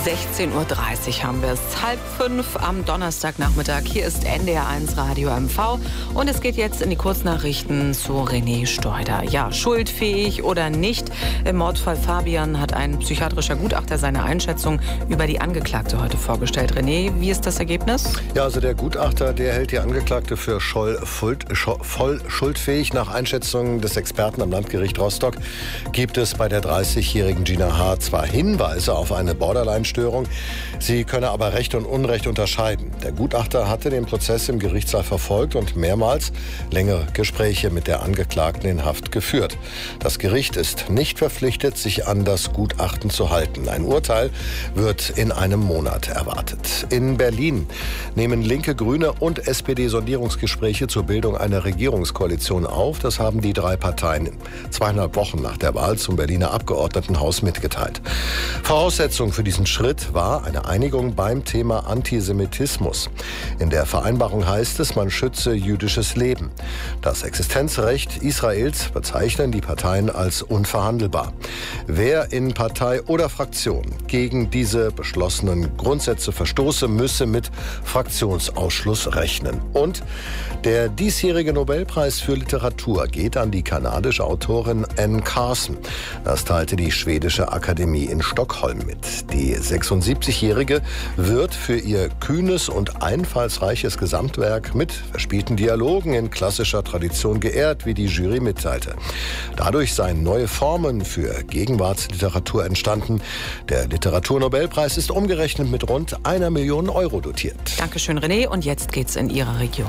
16.30 Uhr haben wir es. 4:30 am Donnerstagnachmittag. Hier ist NDR1 Radio MV. Und es geht jetzt in die Kurznachrichten zu René Steuder. Ja, schuldfähig oder nicht? Im Mordfall Fabian hat ein psychiatrischer Gutachter seine Einschätzung über die Angeklagte heute vorgestellt. René, wie ist das Ergebnis? Ja, also der Gutachter, der hält die Angeklagte für voll schuldfähig. Nach Einschätzung des Experten am Landgericht Rostock gibt es bei der 30-jährigen Gina H. zwar Hinweise auf eine Borderline-Störung, sie könne aber Recht und Unrecht unterscheiden. Der Gutachter hatte den Prozess im Gerichtssaal verfolgt und mehrmals längere Gespräche mit der Angeklagten in Haft geführt. Das Gericht ist nicht verpflichtet, sich an das Gutachten zu halten. Ein Urteil wird in einem Monat erwartet. In Berlin nehmen Linke, Grüne und SPD Sondierungsgespräche zur Bildung einer Regierungskoalition auf. Das haben die drei Parteien 2,5 Wochen nach der Wahl zum Berliner Abgeordnetenhaus mitgeteilt. Voraussetzung für diesen Schritt war eine Einigung beim Thema Antisemitismus. In der Vereinbarung heißt es, man schütze jüdisches Leben. Das Existenzrecht Israels bezeichnen die Parteien als unverhandelbar. Wer in Partei oder Fraktion gegen diese beschlossenen Grundsätze verstoße, müsse mit Fraktionsausschluss rechnen. Und der diesjährige Nobelpreis für Literatur geht an die kanadische Autorin Anne Carson. Das teilte die schwedische Akademie in Stockholm mit. Die 76-Jährige wird für ihr kühnes und einfallsreiches Gesamtwerk mit verspielten Dialogen in klassischer Tradition geehrt, wie die Jury mitteilte. Dadurch seien neue Formen für Gegenwartsliteratur entstanden. Der Literaturnobelpreis ist umgerechnet mit rund 1 Million Euro dotiert. Dankeschön, René. Und jetzt geht's in Ihre Region.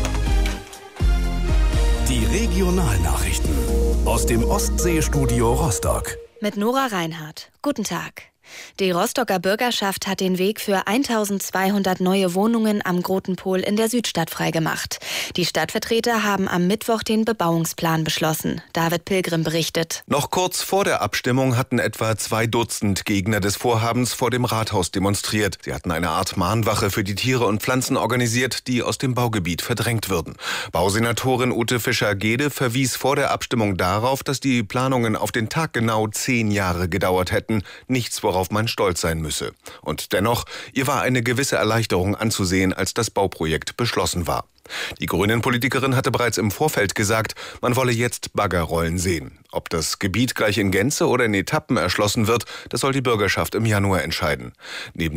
Die Regionalnachrichten aus dem Ostseestudio Rostock. Mit Nora Reinhardt. Guten Tag. Die Rostocker Bürgerschaft hat den Weg für 1200 neue Wohnungen am Grotenpol in der Südstadt freigemacht. Die Stadtvertreter haben am Mittwoch den Bebauungsplan beschlossen. David Pilgrim berichtet. Noch kurz vor der Abstimmung hatten etwa 2 Dutzend Gegner des Vorhabens vor dem Rathaus demonstriert. Sie hatten eine Art Mahnwache für die Tiere und Pflanzen organisiert, die aus dem Baugebiet verdrängt würden. Bausenatorin Ute Fischer-Gede verwies vor der Abstimmung darauf, dass die Planungen auf den Tag genau 10 Jahre gedauert hätten. Nichts, worauf man stolz sein müsse. Und dennoch, ihr war eine gewisse Erleichterung anzusehen, als das Bauprojekt beschlossen war. Die Grünen-Politikerin hatte bereits im Vorfeld gesagt, man wolle jetzt Baggerrollen sehen. Ob das Gebiet gleich in Gänze oder in Etappen erschlossen wird, das soll die Bürgerschaft im Januar entscheiden. Neben